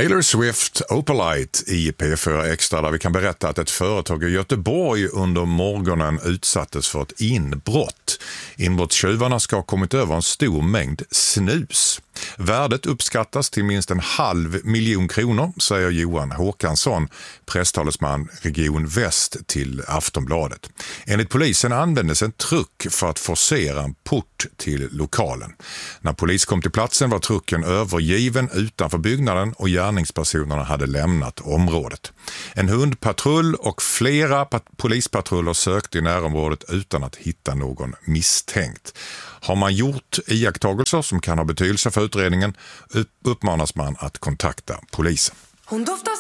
Taylor Swift Opalite i P4 Extra, där vi kan berätta att ett företag i Göteborg under morgonen utsattes för ett inbrott. Inbrottstjuvarna ska ha kommit över en stor mängd snus. Värdet uppskattas till minst 500 000 kronor, säger Johan Håkansson, presstalesman Region Väst till Aftonbladet. Enligt polisen användes en truck för att forcera en port till lokalen. När polis kom till platsen var trucken övergiven utanför byggnaden och gärningspersonerna hade lämnat området. En hundpatrull och flera polispatruller sökte i närområdet utan att hitta någon misstänkt. Har man gjort iakttagelser som kan ha betydelse för utredningen uppmanas man att kontakta polisen. Hon doftar